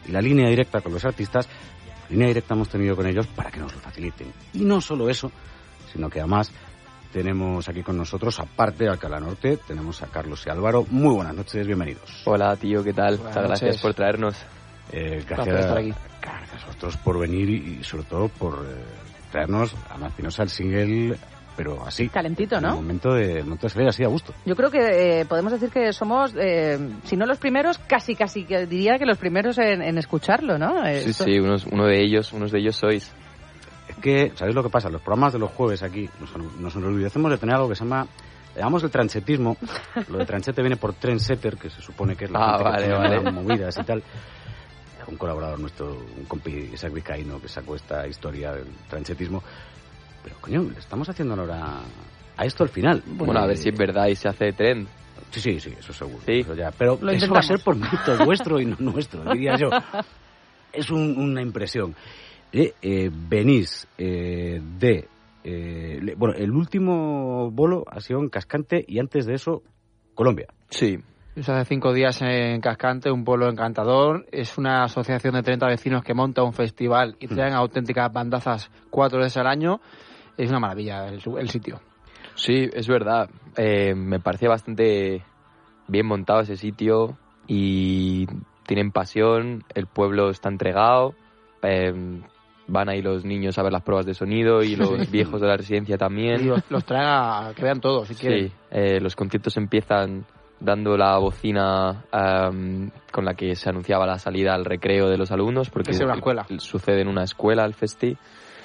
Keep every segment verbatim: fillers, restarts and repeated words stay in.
y la línea directa con los artistas, la línea directa hemos tenido con ellos para que nos lo faciliten. Y no solo eso, sino que además tenemos aquí con nosotros, aparte de Alcalá Norte, tenemos a Carlos y Álvaro. Muy buenas noches, bienvenidos. Hola, tío, ¿qué tal? Buenas Muchas gracias noches. por traernos. Eh, gracias, Gracias por estar aquí. gracias a vosotros por venir y, y sobre todo por eh, traernos a Martinosa el single, pero así. Calentito, en el ¿no? momento de, el momento de salir así a gusto. Yo creo que eh, podemos decir que somos, eh, si no los primeros, casi casi que diría que los primeros en, en escucharlo, ¿no? Eh, Sí, esto- sí, unos, uno de ellos, unos de ellos sois. Es que, ¿sabéis lo que pasa? Los programas de los jueves aquí nos, nos olvidemos de tener algo que se llama, le llamamos el tranchetismo. Lo de tranchete viene por trendsetter, que se supone que es la Ah, gente vale, que pone vale. las movidas y tal. Un colaborador nuestro, un compi, Isaac Vizcaíno, que sacó esta historia del tranchetismo. Pero, coño, le estamos haciendo honor a, a esto al final. Bueno, a ver si es verdad y se hace trend. Sí, sí, sí, eso seguro. Sí. Eso ya. Pero Lo eso va a intentamos. ser por mérito vuestro y no nuestro, diría yo. Es un- una impresión. Eh, eh, venís eh, de... eh, le- bueno, el último bolo ha sido en Cascante y antes de eso, Colombia. Sí. Eso hace cinco días en Cascante, un pueblo encantador. Es una asociación de treinta vecinos que monta un festival y traen auténticas bandazas cuatro veces al año. Es una maravilla el, el sitio. Sí, es verdad. Eh, me parecía bastante bien montado ese sitio y tienen pasión, el pueblo está entregado, eh, van ahí los niños a ver las pruebas de sonido y los viejos de la residencia Y también. los, los traen a que vean todo, si quieren. Sí, eh, los conciertos empiezan dando la bocina um, con la que se anunciaba la salida al recreo de los alumnos, porque Es en una escuela. el- sucede en una escuela el festi.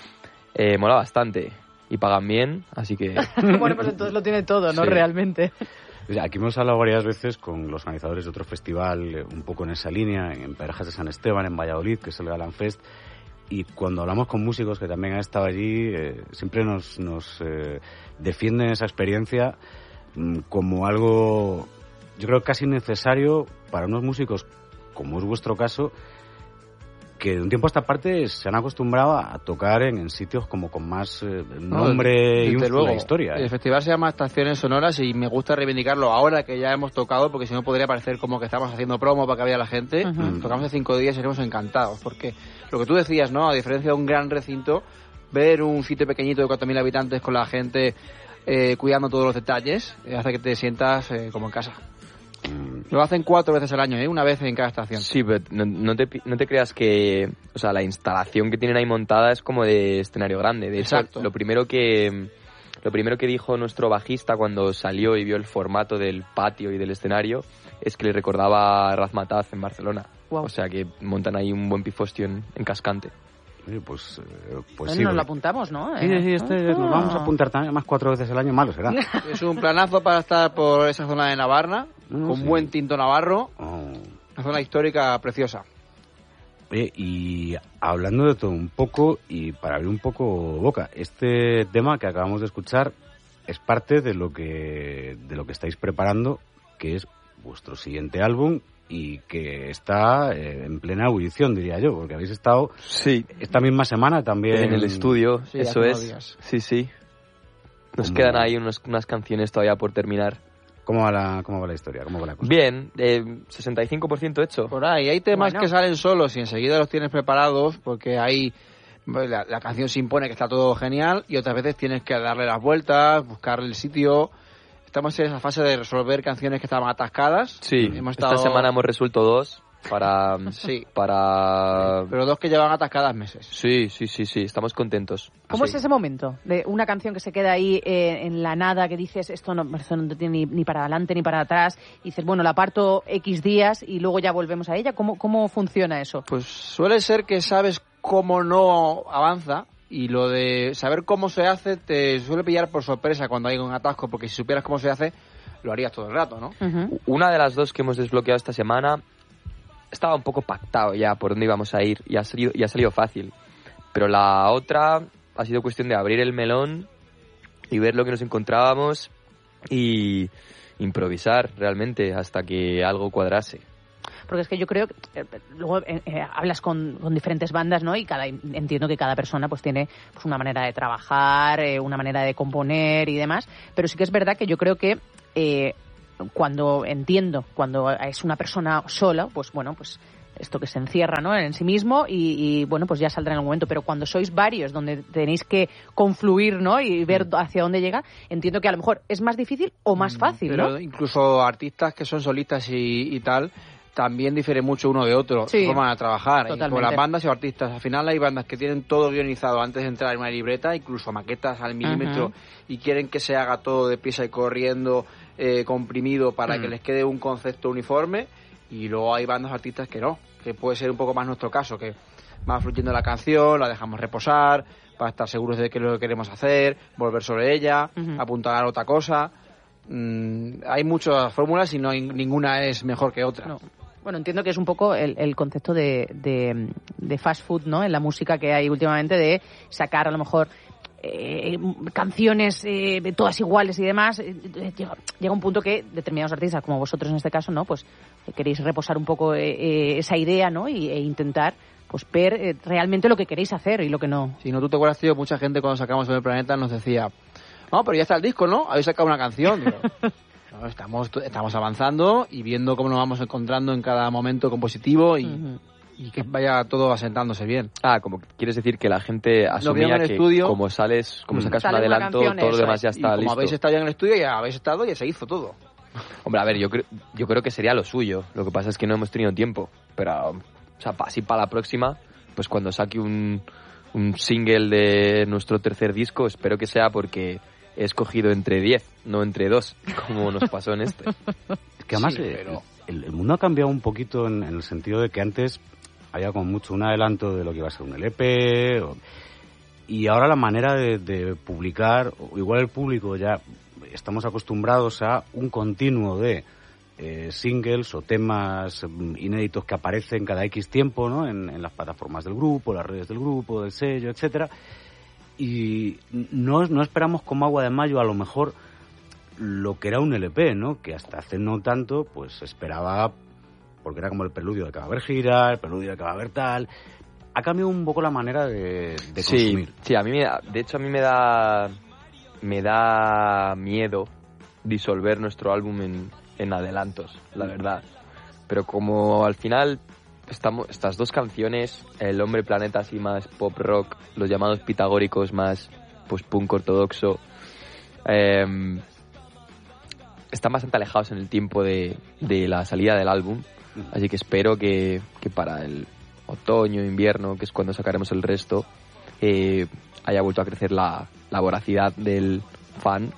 Eh, mola bastante y pagan bien, así que Bueno, pues entonces lo tiene todo, ¿no? Sí. Realmente. O sea, aquí hemos hablado varias veces con los organizadores de otro festival, eh, un poco en esa línea, en Perejas de San Esteban, en Valladolid, que es el Galán Fest. Y cuando hablamos con músicos que también han estado allí, eh, siempre nos, nos eh, defienden esa experiencia mm, como algo, yo creo, casi necesario para unos músicos, como es vuestro caso, que de un tiempo a esta parte se han acostumbrado a tocar en, en sitios como con más eh, nombre y Desde un- luego. la historia. ¿eh? El festival se llama Estaciones Sonoras y me gusta reivindicarlo ahora que ya hemos tocado, porque si no podría parecer como que estamos haciendo promo para que vaya la gente. Ujú. Tocamos hace cinco días y seremos encantados, porque lo que tú decías, ¿no? A diferencia de un gran recinto, ver un sitio pequeñito de cuatro mil habitantes con la gente eh, cuidando todos los detalles, eh, hace que te sientas eh, como en casa. Mm, Lo hacen cuatro veces al año, ¿eh? Una vez en cada estación. sí, pero no, no te, pi- no te creas que, o sea, la instalación que tienen ahí montada es como de escenario grande. De hecho, Exacto. lo primero que lo primero que dijo nuestro bajista cuando salió y vio el formato del patio y del escenario es que le recordaba a Razmataz en Barcelona. Guau. O sea que montan ahí un buen pifostio en, en Cascante. oye, pues, eh, pues Bueno, sí. nos lo porque- apuntamos, ¿no? Sí, sí, sí, este Ah. nos vamos a apuntar también, más cuatro veces al año, malo será. Es un planazo para estar por esa zona de Navarra, No, con sí. buen tinto navarro, Oh. una zona histórica preciosa. Oye, y hablando de todo un poco, y para abrir un poco boca, este tema que acabamos de escuchar es parte de lo que, de lo que estáis preparando, que es vuestro siguiente álbum, y que está eh, en plena audición, diría yo, porque habéis estado Sí. esta misma semana también En el estudio, Sí, eso hace es. unos días. Sí, sí. Nos ¿Cómo? quedan ahí unos- unas canciones todavía por terminar. ¿Cómo va la, cómo va la historia? ¿Cómo va la cosa? Bien, eh, sesenta y cinco por ciento hecho. Por ahí, hay temas Bueno. que salen solos y enseguida los tienes preparados porque ahí pues, la, la canción se impone que está todo genial y otras veces tienes que darle las vueltas, buscarle el sitio. Estamos en esa fase de resolver canciones que estaban atascadas. Sí, hemos esta estado- semana hemos resuelto dos para... Sí, para... pero dos que llevan atascadas meses. Sí, sí, sí, sí, estamos contentos. ¿Cómo Sí. es ese momento de una canción que se queda ahí eh, en la nada, que dices, esto no, esto no tiene ni, ni para adelante ni para atrás, y dices, bueno, la parto X días y luego ya volvemos a ella? ¿Cómo, cómo funciona eso? Pues suele ser que sabes cómo no avanza y lo de saber cómo se hace te suele pillar por sorpresa cuando hay un atasco, porque si supieras cómo se hace lo harías todo el rato, ¿no? Ujú. Una de las dos que hemos desbloqueado esta semana estaba un poco pactado ya por dónde íbamos a ir y ha salido, y ha salido fácil. Pero la otra ha sido cuestión de abrir el melón y ver lo que nos encontrábamos y improvisar realmente hasta que algo cuadrase. Porque es que yo creo que eh, luego eh, eh, hablas con, con diferentes bandas, ¿no? Y cada entiendo que cada persona pues tiene pues una manera de trabajar, eh, una manera de componer y demás, pero sí que es verdad que yo creo que eh, cuando entiendo, cuando es una persona sola, pues bueno, pues esto que se encierra, ¿no?, en sí mismo y, y, bueno, pues ya saldrá en algún momento. Pero cuando sois varios, donde tenéis que confluir, ¿no?, y ver hacia dónde llega, entiendo que a lo mejor es más difícil o más fácil, Pero ¿no? incluso artistas que son solistas y, y tal, también difiere mucho uno de otro, Sí, su forma de trabajar. Y totalmente. con las bandas y artistas, al final hay bandas que tienen todo guionizado antes de entrar en una libreta, incluso maquetas al milímetro, Uh-huh. y quieren que se haga todo deprisa y corriendo, eh, comprimido, para Mm. que les quede un concepto uniforme. Y luego hay bandas artistas que no, que puede ser un poco más nuestro caso, que va fluyendo la canción, la dejamos reposar, para estar seguros de qué es lo que queremos hacer, volver sobre ella, Uh-huh. apuntar a otra cosa. Mm, hay muchas fórmulas y no hay, ninguna es mejor que otra. No. Bueno, entiendo que es un poco el, el concepto de, de, de fast food, ¿no?, en la música que hay últimamente, de sacar a lo mejor eh, canciones eh, todas iguales y demás. Eh, llega, llega un punto que determinados artistas, como vosotros en este caso, ¿no?, pues eh, queréis reposar un poco eh, eh, esa idea, ¿no?, y, e intentar pues ver eh, realmente lo que queréis hacer y lo que no. Si no, tú te acuerdas, tío, mucha gente cuando sacamos el planeta nos decía, no, pero ya está el disco, ¿no? Habéis sacado una canción. Digo, no, estamos, estamos avanzando y viendo cómo nos vamos encontrando en cada momento compositivo y, Uh-huh. y que vaya todo asentándose bien. Ah, como que quieres decir que la gente asumía en el que estudio, como sales, como sacas sale un una adelanto, canción, todo lo eso demás es. ya Y está como listo. habéis estado ya en el estudio, ya habéis estado y ya se hizo todo. Hombre, a ver, yo creo, yo creo que sería lo suyo. Lo que pasa es que no hemos tenido tiempo. Pero, o sea, pa- así para la próxima, pues cuando saque un, un single de nuestro tercer disco, espero que sea porque he escogido entre diez, no entre dos, como nos pasó en este. Es que además Sí, eh, pero- el, el mundo ha cambiado un poquito en, en el sentido de que antes había como mucho un adelanto de lo que iba a ser un L P, o- y ahora la manera de, de publicar, o igual el público ya estamos acostumbrados a un continuo de eh, singles o temas mm, inéditos que aparecen cada X tiempo, ¿no?, en, en las plataformas del grupo, las redes del grupo, del sello, etcétera. Y no, no esperamos como agua de mayo a lo mejor lo que era un L P, ¿no?, que hasta hace no tanto pues se esperaba, porque era como el preludio de que va a haber gira, el preludio de que va a haber tal. Ha cambiado un poco la manera de, de Sí, consumir. sí, a mí me da, de hecho a mí me da me da miedo disolver nuestro álbum en, en adelantos, la verdad. Pero como al final estamos estas dos canciones, El Hombre Planeta así más pop rock, Los Llamados Pitagóricos más pues punk ortodoxo, eh, están bastante alejados en el tiempo de, de la salida del álbum, así que espero que, que para el otoño, invierno, que es cuando sacaremos el resto, eh, haya vuelto a crecer la, la voracidad del fan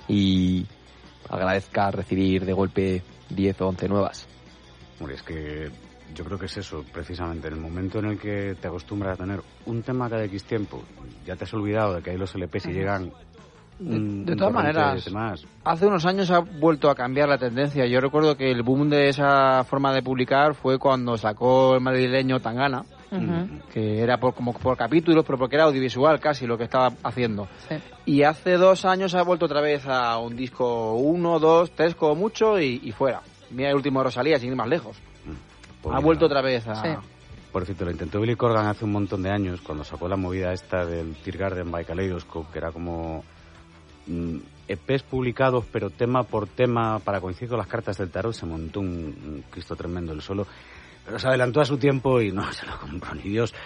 y agradezca recibir de golpe diez o once nuevas. Hombre, es que yo creo que es eso, precisamente, en el momento en el que te acostumbras a tener un tema cada X tiempo, ya te has olvidado de que hay los L Ps y llegan De, un, de un todas torrente maneras, de temas. hace unos años ha vuelto a cambiar la tendencia. Yo recuerdo que el boom de esa forma de publicar fue cuando sacó el madrileño Tangana, Uh-huh. que era por, como por capítulos, pero porque era audiovisual casi lo que estaba haciendo. Sí. Y hace dos años ha vuelto otra vez a un disco uno, dos, tres como mucho y, y fuera. Mira el último de Rosalía, sin ir más lejos. Pues ha mira, vuelto otra vez a... Sí. Por cierto, lo intentó Billy Corgan hace un montón de años, cuando sacó la movida esta del Tear Garden by Kaleidoscope, que era como mm, E Pes publicados, pero tema por tema, para coincidir con las cartas del tarot. Se montó un, un Cristo tremendo el solo, pero se adelantó a su tiempo y no se lo compró ni Dios,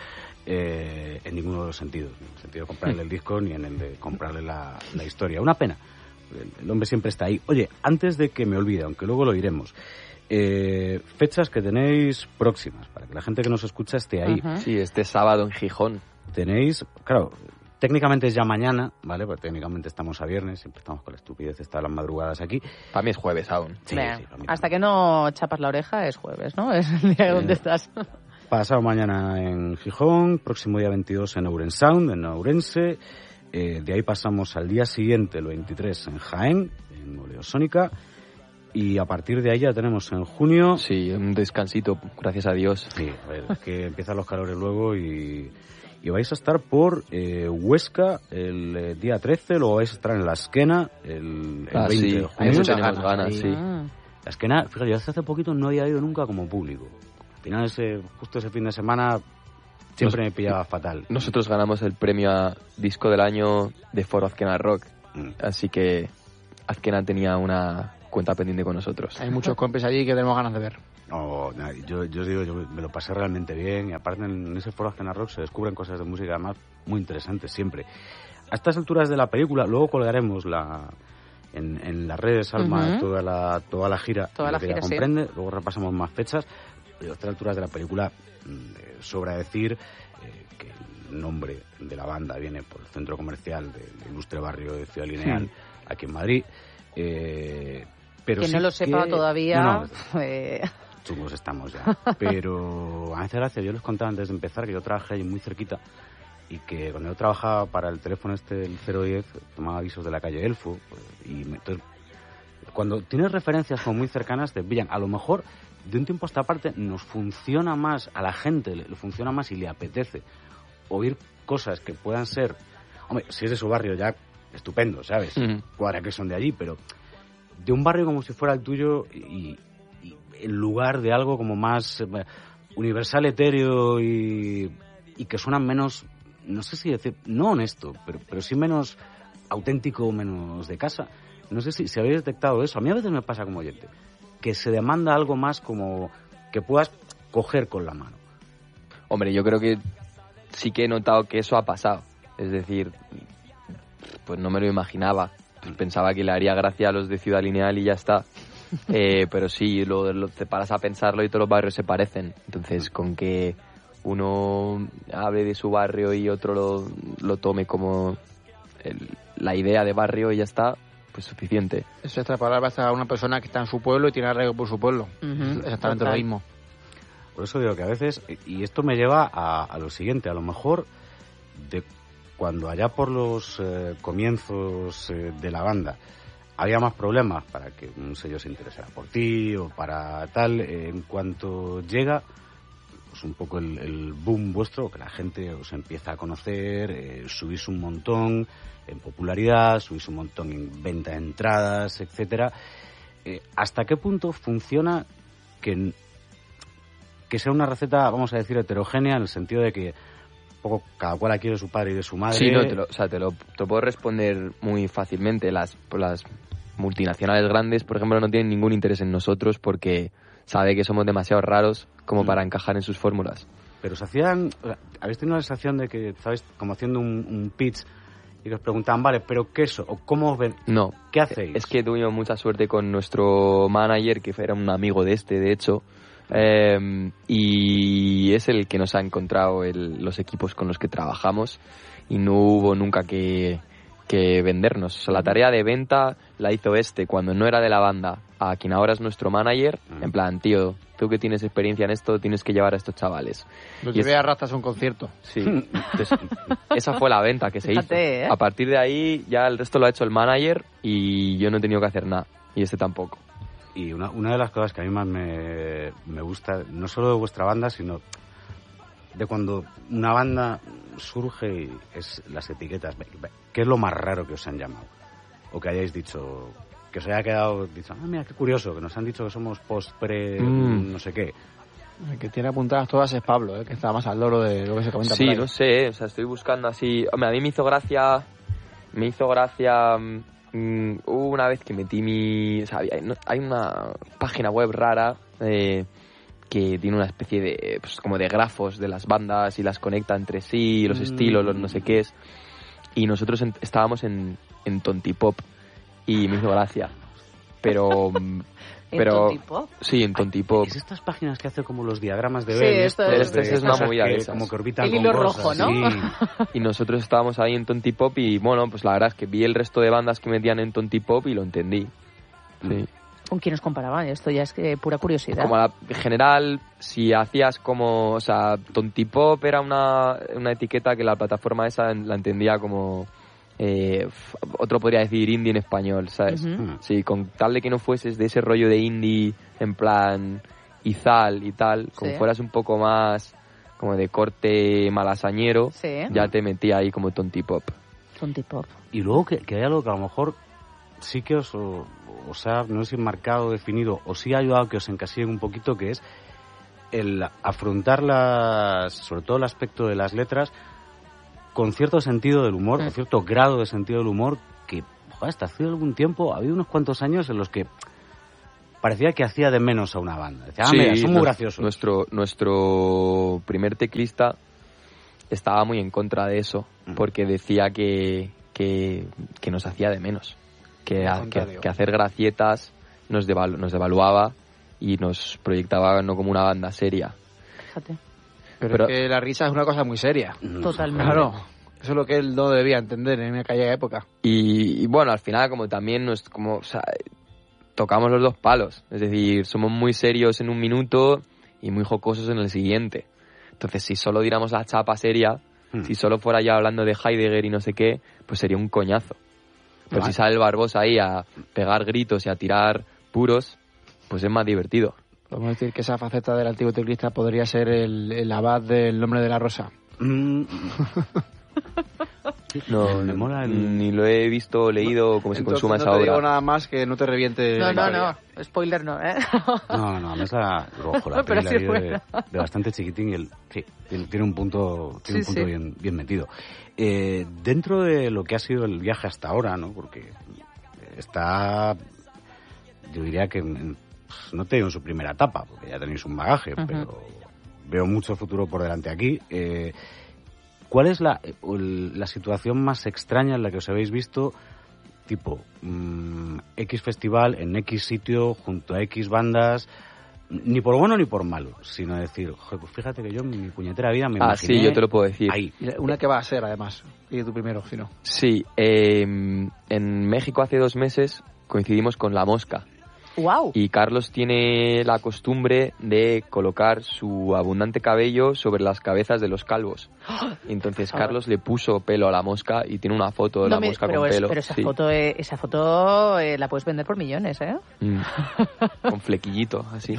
eh, en ninguno de los sentidos, en el sentido de comprarle el disco ni en el de comprarle la, la historia. Una pena, el, el hombre siempre está ahí. Oye, antes de que me olvide, aunque luego lo iremos, eh, fechas que tenéis próximas, para que la gente que nos escucha esté ahí. Ujú. Sí, este sábado en Gijón. Tenéis, claro, técnicamente es ya mañana, ¿vale? Porque técnicamente estamos a viernes, siempre estamos con la estupidez esta de las madrugadas aquí. Para mí es jueves aún. Sí, Venga, sí, para mí hasta también. que no chapas la oreja es jueves, ¿no? Es el día donde estás. Pasado mañana en Gijón, próximo día veintidós en Ouren Sound, en Ourense. Eh, de ahí pasamos al día siguiente, el veintitrés, en Jaén, en Oleosónica. Y a partir de ahí ya tenemos en junio... Sí, un descansito, gracias a Dios. Sí, a ver, es que empiezan los calores luego y, y vais a estar por eh, Huesca el eh, día trece, luego vais a estar en La Esquena el, el Ah, veinte sí, de ahí junio. muchas tenemos tenemos ganas, ahí. sí. Ah. La Esquena, fíjate, yo hasta hace poquito no había ido nunca como público. Al final, ese, justo ese fin de semana, siempre Nos- me pillaba fatal. Nosotros ganamos el premio a Disco del Año de Foro Azkena Rock, Mm. así que Azkena tenía una cuenta pendiente con nosotros. Hay muchos compis allí que tenemos ganas de ver. No, nada, yo, yo digo, yo me lo pasé realmente bien y aparte en ese foro Azkena Rock se descubren cosas de música además muy interesantes siempre. A estas alturas de la película, luego colgaremos la en, en las redes, Alma, uh-huh. toda la toda la gira, toda la que gira, ya comprende, sí. Luego repasamos más fechas, pero a estas alturas de la película eh, sobra decir eh, que el nombre de la banda viene por el centro comercial del ilustre barrio de Ciudad Lineal, sí. aquí en Madrid. Eh, pero que sí no lo sepa que... todavía... No, no. Eh... Chungos estamos ya. Pero a veces gracia, yo les contaba antes de empezar que yo trabajé ahí muy cerquita y que cuando yo trabajaba para el teléfono este del cero diez tomaba avisos de la calle Elfo y me, entonces, cuando tienes referencias como muy cercanas te pillan. A lo mejor de un tiempo a esta parte nos funciona más, a la gente le, le funciona más y le apetece oír cosas que puedan ser, hombre, si es de su barrio ya estupendo, ¿sabes? Uh-huh. Cuadra que son de allí, pero de un barrio como si fuera el tuyo y en lugar de algo como más eh, universal, etéreo y, y que suena menos, no sé si decir, no honesto, pero, pero sí menos auténtico, menos de casa. No sé si, si habéis detectado eso. A mí a veces me pasa como oyente, que se demanda algo más como que puedas coger con la mano. Hombre, yo creo que sí que he notado que eso ha pasado. Es decir, pues no me lo imaginaba. Pues pensaba que le haría gracia a los de Ciudad Lineal y ya está. Eh, pero sí, lo, lo, te paras a pensarlo y todos los barrios se parecen. Entonces, con que uno hable de su barrio y otro lo, lo tome como el, la idea de barrio y ya está, pues suficiente. Eso extrapolar a una persona que está en su pueblo y tiene arraigo por su pueblo. Uh-huh. Exactamente Total. Lo mismo. Por eso digo que a veces, y esto me lleva a, a lo siguiente, a lo mejor de cuando allá por los eh, comienzos eh, de la banda había más problemas para que un sello se interesara por ti o para tal, eh, en cuanto llega pues un poco el, el boom vuestro, que la gente os empieza a conocer, eh, subís un montón en popularidad, subís un montón en venta de entradas, etcétera. Eh, ¿Hasta qué punto funciona que, que sea una receta, vamos a decir, heterogénea, en el sentido de que poco cada cual aquí de su padre y de su madre? Sí, no, te lo, o sea, te lo, te lo puedo responder muy fácilmente. Las, las multinacionales grandes, por ejemplo, no tienen ningún interés en nosotros porque sabe que somos demasiado raros como mm. para encajar en sus fórmulas. Pero se hacían, o sea, ¿habéis tenido la sensación de que estabais como haciendo un, un pitch y que os preguntaban, vale, pero qué eso, o cómo os ven? No. ¿Qué hacéis? Es que tuvimos mucha suerte con nuestro manager, que era un amigo de este, de hecho, eh, y es el que nos ha encontrado el, los equipos con los que trabajamos y no hubo nunca que, que vendernos. O sea, la tarea de venta la hizo este cuando no era de la banda, a quien ahora es nuestro manager, mm. en plan, tío, tú que tienes experiencia en esto, tienes que llevar a estos chavales. Lo llevé a rastas a un concierto. Sí, entonces, esa fue la venta que se Fíjate, hizo. ¿eh? A partir de ahí ya el resto lo ha hecho el manager y yo no he tenido que hacer nada, y este tampoco. Y una, una de las cosas que a mí más me, me gusta, no solo de vuestra banda, sino de cuando una banda surge, y es las etiquetas. ¿Qué es lo más raro que os han llamado? O que hayáis dicho, que os haya quedado, dicho, ah, mira, qué curioso, que nos han dicho que somos post-pre, mm. no sé qué. El que tiene apuntadas todas es Pablo, ¿eh? Que está más al loro de lo que se comenta sí, por ahí. Sí, no sé, o sea, estoy buscando así... Hombre, a mí me hizo gracia... Me hizo gracia... Mmm, hubo una vez que metí mi... O sea, hay, no, hay una página web rara eh, que tiene una especie de... Pues como de grafos de las bandas y las conecta entre sí, los mm. estilos, los no sé qué es. Y nosotros en, estábamos en, en Tontipop y me hizo gracia. Pero... Pero, ¿En Tontipop? Sí, en Tontipop. Es estas páginas que hace como los diagramas de sí, Ben. Esto es, este, este es una movida de esas. Como que orbitan el con hilo cosas, rojo, ¿no? Sí. Y nosotros estábamos ahí en Tontipop y, bueno, pues la verdad es que vi el resto de bandas que metían en Tontipop y lo entendí. Sí. ¿Con quién os comparaban? Esto ya es que pura curiosidad. Como la en general, si hacías como... O sea, Tontipop era una, una etiqueta que la plataforma esa la entendía como... Eh, otro podría decir indie en español, ¿sabes? Uh-huh. Sí, con tal de que no fueses de ese rollo de indie en plan Izal y tal, como sí. fueras un poco más como de corte malasañero, sí. ya te metía ahí como Tontipop. Tontipop. Y luego que, que hay algo que a lo mejor sí que os, os ha, no sé si marcado, definido, o sí ha ayudado a que os encasillen un poquito, que es el afrontar las, sobre todo el aspecto de las letras, con cierto sentido del humor, mm. con cierto grado de sentido del humor, que joder, hasta hace algún tiempo, ha habido unos cuantos años en los que parecía que hacía de menos a una banda. Decía, ah, Sí, mira, son muy no- graciosos. Nuestro, nuestro primer teclista estaba muy en contra de eso, Mm. porque decía que, que, que nos hacía de menos, que, Al a- que, contrario. que hacer gracietas nos, devalu- nos devaluaba y nos proyectaba no como una banda seria. Fíjate. Pero, Pero- es que la risa es una cosa muy seria. Mm, Totalmente. Claro, eso es lo que él no debía entender en aquella época. Y, y bueno, al final como también nos como o sea, tocamos los dos palos, es decir, somos muy serios en un minuto y muy jocosos en el siguiente. Entonces, si solo diéramos la chapa seria, Mm. si solo fuera ya hablando de Heidegger y no sé qué, pues sería un coñazo. Pero Vale. si sale el Barbosa ahí a pegar gritos y a tirar puros, pues es más divertido. Podemos decir que esa faceta del antiguo teclista podría ser el, el abad del nombre de la rosa. Mm, No, me mola el- ni lo he visto o leído cómo se Entonces, consuma no esa te digo obra. nada más que no te reviente. No, la no, historia. no. Spoiler no, ¿eh? No, no, a mí es la, ojo, la Pero peli la sí he ido de, buena. de bastante chiquitín y el, sí, tiene, tiene un punto, tiene Sí, un punto sí. Bien, bien metido. Eh, dentro de lo que ha sido el viaje hasta ahora, ¿no? Porque está, yo diría que en- pues, no te digo en su primera etapa, porque ya tenéis un bagaje, Ujú. pero veo mucho futuro por delante aquí. Eh, ¿Cuál es la, el- la situación más extraña en la que os habéis visto? Tipo, mmm, X festival en X sitio, junto a X bandas, ni por bueno ni por malo, sino decir, joder, pues fíjate que yo en mi puñetera vida me Ah, imaginé sí, yo te lo puedo decir. ahí. Y una que va a ser, además. Y tú primero, si no. Sí, eh, en México hace dos meses coincidimos con La Mosca. ¡Wow! Y Carlos tiene la costumbre de colocar su abundante cabello sobre las cabezas de los calvos. Y entonces Carlos le puso pelo a la mosca y tiene una foto de No la me- mosca pero, con es- pelo. pero esa Sí. foto, eh, esa foto eh, la puedes vender por millones, ¿eh? Mm. Con flequillito, así.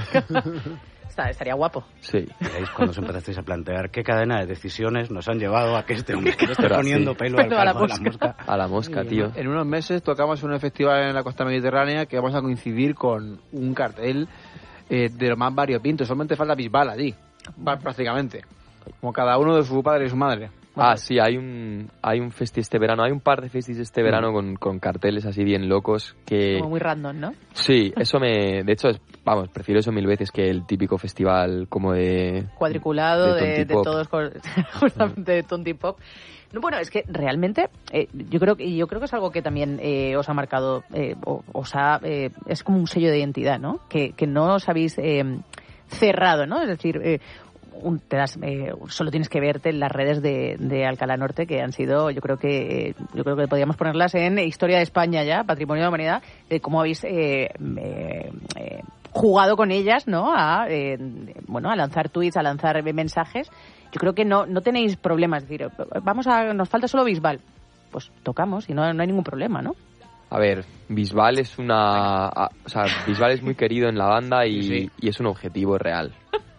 Está- estaría guapo. Sí. Y ahí es cuando os empezasteis a plantear qué cadena de decisiones nos han llevado a que este hombre esté Pero poniendo sí. pelo Pelo a al la calvo de la mosca. mosca. A la mosca, tío. En unos meses tocamos en un festival en la costa mediterránea que vamos a coincidir con un cartel eh, de lo más variopinto. Solamente falta Bisbal allí, pa- prácticamente. Como cada uno de su padre y su madre. Ah, sí, hay un, hay un festi este verano, hay un par de festis este verano con, con carteles así bien locos que... Como muy random, ¿no? Sí, eso me... De hecho, es- vamos, prefiero eso mil veces que el típico festival como de... Cuadriculado de de, de tontipop. todos, con- justamente de tontipop. No, bueno, es que realmente eh, yo creo que yo creo que es algo que también eh, os ha marcado, eh, o- os ha, eh, es como un sello de identidad, ¿no? Que, que no os habéis eh, cerrado, ¿no? Es decir, eh, un- te das, eh, solo tienes que verte en las redes de, de Alcalá Norte, que han sido, yo creo que yo creo que podríamos ponerlas en Historia de España ya, Patrimonio de la Humanidad, de cómo habéis eh, eh, eh, jugado con ellas, ¿no? A eh, bueno, a lanzar tweets, a lanzar mensajes. Yo creo que no no tenéis problemas, es decir, vamos a, nos falta solo Bisbal, pues tocamos y no, no hay ningún problema, ¿no? A ver, Bisbal es una... a- O sea, Bisbal es muy querido en la banda y, Sí, sí. y es un objetivo real.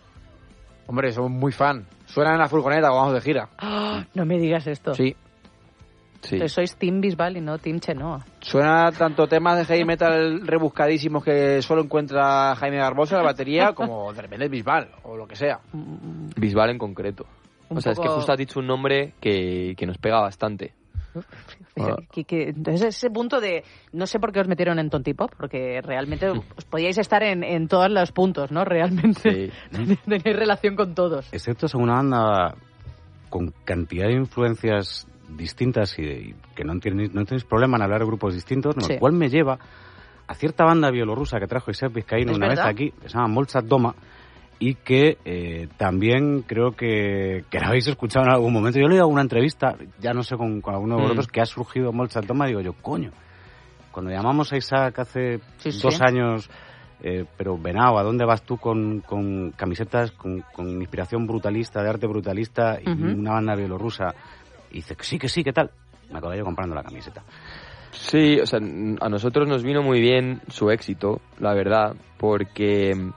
Hombre, somos muy fan. Suenan en la furgoneta cuando vamos de gira. No me digas esto. Sí. Sí. Entonces sois Team Bisbal y no Team Chenoa. Suena tanto temas de heavy metal rebuscadísimos que solo encuentra Jaime Garbosa en la batería, como de repente Bisbal, o lo que sea. Bisbal en concreto. Un O sea, es que poco- justo has dicho un nombre que, que nos pega bastante. Ah. Que- que- entonces ese punto de no sé por qué os metieron en Tontipop, porque realmente os podíais estar en, en todos los puntos, ¿no? Realmente Sí. tenéis relación con todos. Excepto son una banda con cantidad de influencias distintas y, y que no tenéis, no tenéis problema en hablar de grupos distintos, lo Sí. cual me lleva a cierta banda bielorrusa que trajo Isaac Vizcaíno ¿Es una verdad? vez aquí, que se llama Molchat Doma, y que eh, también creo que, que la habéis escuchado en algún momento. Yo le he dado una entrevista, ya no sé con, con alguno de Mm. vosotros, que ha surgido Molchat Doma, digo yo, coño, cuando llamamos a Isaac hace Sí, sí. dos años, eh, pero Venao, ¿a dónde vas tú con, con camisetas con, con inspiración brutalista, de arte brutalista, y Ujú. una banda bielorrusa? Y dice, que sí, que sí, ¿qué tal? Me acabé yo comprando la camiseta. Sí, o sea, n- a nosotros nos vino muy bien su éxito, la verdad, porque mm,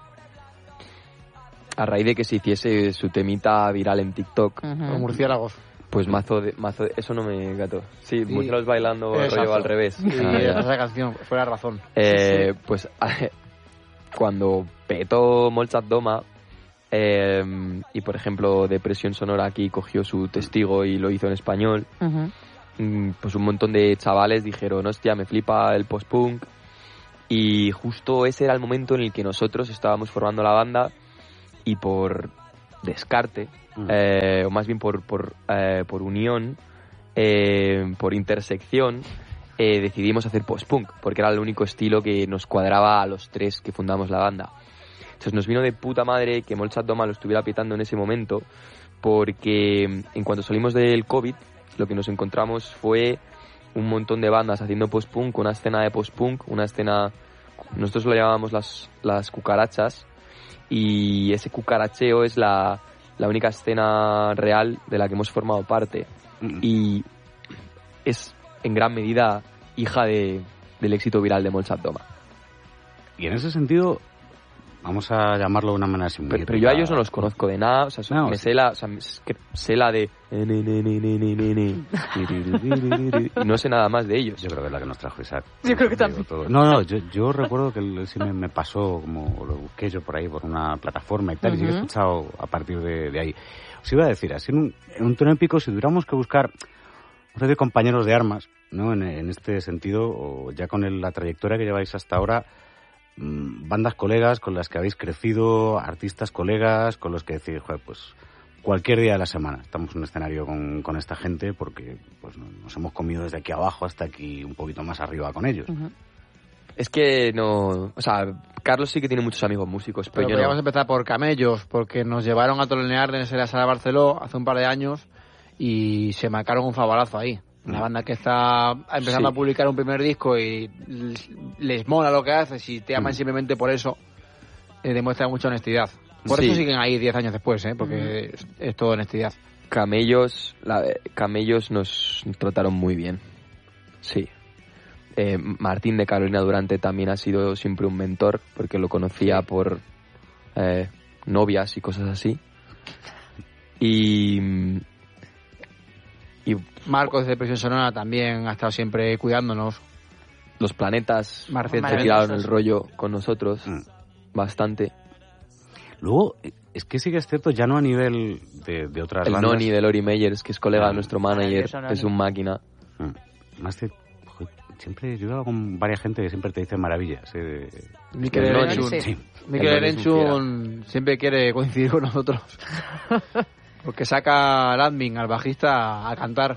a raíz de que se hiciese su temita viral en TikTok, Ujú. Los murciélagos. pues mazo de, mazo de- eso no me gato. Sí, Sí. murciélagos bailando Exacto. rollo al revés. Sí, Ah, ya. esa canción, fue la razón. Eh, pues cuando petó Molchat Doma eh, y por ejemplo Depresión Sonora aquí cogió su testigo y lo hizo en español, Ujú. mm, pues un montón de chavales dijeron, hostia, me flipa el post-punk Y justo ese era el momento en el que nosotros estábamos formando la banda y por descarte, mm. eh, o más bien por, por, eh, por unión, eh, por intersección, eh, decidimos hacer post-punk, porque era el único estilo que nos cuadraba a los tres que fundamos la banda. Entonces nos vino de puta madre que Molchat Doma lo estuviera pitando en ese momento, porque en cuanto salimos del COVID, lo que nos encontramos fue un montón de bandas haciendo post-punk, una escena de post-punk, una escena, nosotros lo llamábamos las, las cucarachas, y ese cucaracheo es la, la única escena real de la que hemos formado parte, mm. y es en gran medida hija de, del éxito viral de Molchat Doma. Y en ese sentido, vamos a llamarlo de una manera así muy... Pero, pero yo a ellos no los conozco de nada, o sea, no, me sí. sé la, o sea, sé la de... y no sé nada más de ellos. Yo creo que es la que nos trajo Isaac. Yo creo que también. Todo. No, no, yo, yo recuerdo que él sí me, me pasó, como lo busqué yo por ahí, por una plataforma y tal, uh-huh. y sí que he escuchado a partir de, de ahí. Os iba a decir, así en un, en un tono épico, si tuviéramos que buscar una de compañeros de armas, ¿no? En, en este sentido, o ya con el, la trayectoria que lleváis hasta ahora, bandas colegas con las que habéis crecido, artistas colegas con los que decís, joder, pues cualquier día de la semana estamos en un escenario con, con esta gente porque pues nos hemos comido desde aquí abajo hasta aquí un poquito más arriba con ellos. Uh-huh. Es que no... O sea, Carlos sí que tiene muchos amigos músicos, pero, pero yo podríamos no. empezar por Camellos, porque nos llevaron a tolenear en la sala Barceló hace un par de años y se marcaron un favarazo ahí. Una banda que está empezando sí. a publicar un primer disco y les mola lo que haces y te aman mm. simplemente por eso, eh, demuestra mucha honestidad. Por sí. eso siguen ahí diez años después, ¿eh? Porque mm. es, es todo honestidad. Camellos, la, Camellos nos trataron muy bien. Sí. Eh, Martín de Carolina Durante también ha sido siempre un mentor, porque lo conocía sí. por eh, novias y cosas así. Y... Y Marcos de Presión Sonora también ha estado siempre cuidándonos. Los Planetas Marcel se tiraron el rollo con nosotros mm. bastante. Luego, es que sí que es cierto, ya no a nivel de, de otras el bandas. El Noni de Lori Meyers, que es colega ah, de nuestro manager, que es un máquina. Mm. Más de, joder, siempre yo he hablado con varias gente que siempre te dice maravillas. Eh, Mikel Erenchun sí. Mikel Erenchun siempre quiere coincidir con nosotros. Porque saca al admin, al bajista, a cantar.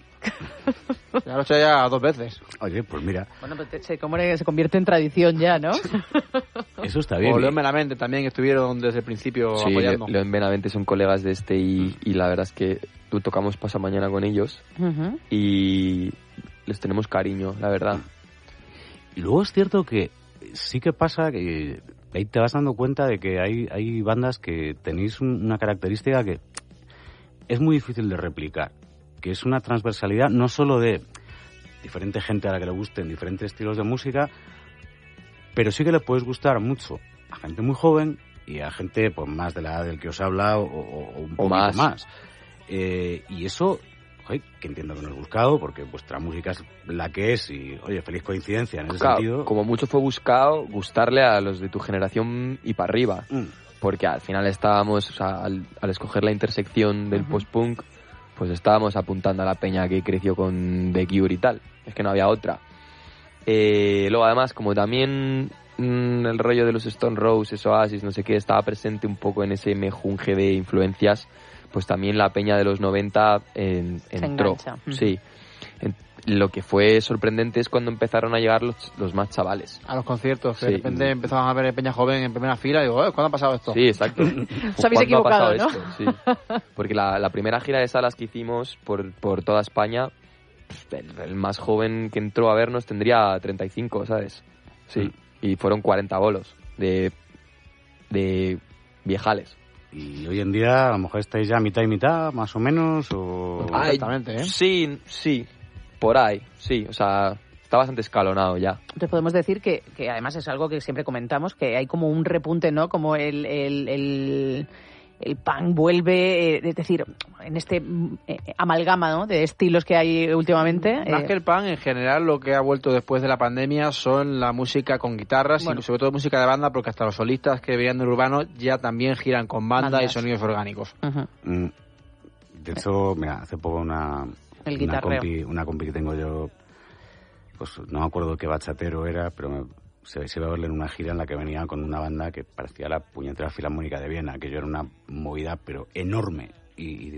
Ya lo he hecho ya dos veces. Oye, pues mira. Bueno, pues se, como se convierte en tradición ya, ¿no? Eso está bien. O León Benavente también estuvieron desde el principio sí, apoyando. Sí, León Benavente son colegas de este y, y la verdad es que tú tocamos pasamañana con ellos uh-huh. y les tenemos cariño, la verdad. Y luego es cierto que sí que pasa que ahí te vas dando cuenta de que hay, hay bandas que tenéis un, una característica que es muy difícil de replicar, que es una transversalidad no solo de diferente gente a la que le gusten diferentes estilos de música, pero sí que le puedes gustar mucho a gente muy joven y a gente pues más de la edad del que os habla o, o un poco más. más. Eh, y eso, oye, que entiendo que no es buscado, porque vuestra música es la que es y, oye, feliz coincidencia en ese claro, sentido. Como mucho fue buscado gustarle a los de tu generación y para arriba. Mm. Porque al final estábamos, o sea, al, al escoger la intersección del uh-huh. post-punk, pues estábamos apuntando a la peña que creció con The Cure y tal. Es que no había otra. Eh, luego, además, como también mmm, el rollo de los Stone Roses, Oasis, no sé qué, estaba presente un poco en ese mejunje de influencias, pues también la peña de los noventa en, entró. Uh-huh. Sí. En, lo que fue sorprendente es cuando empezaron a llegar los, los más chavales. A los conciertos, que sí. de repente empezaban a ver Peña Joven en primera fila y digo, ¿cuándo ha pasado esto? Sí, exacto. Os habéis equivocado, ¿no? Esto? Sí. Porque la, la primera gira de salas que hicimos por, por toda España, el, el más joven que entró a vernos tendría treinta y cinco, ¿sabes? Sí, mm. y fueron cuarenta bolos de, de viejales. Y hoy en día a lo mejor estáis ya mitad y mitad, más o menos, o... Ay, exactamente, ¿eh? Sí, sí. Por ahí, sí, o sea, está bastante escalonado ya. Entonces podemos decir que, que además es algo que siempre comentamos, que hay como un repunte, ¿no? Como el, el, el, el punk vuelve, es decir, en este eh, amalgama, ¿no? De estilos que hay últimamente. Más eh. que el punk, en general lo que ha vuelto después de la pandemia son la música con guitarras bueno. y sobre todo música de banda, porque hasta los solistas que veían del urbano ya también giran con banda Bandas. y sonidos orgánicos. Uh-huh. Mm, de hecho, mira, hace poco una... El una compi, una compi que tengo yo, pues no me acuerdo qué bachatero era, pero me, se, se iba a verle en una gira en la que venía con una banda que parecía la puñetera Filarmónica de Viena, que yo era una movida pero enorme. Y, y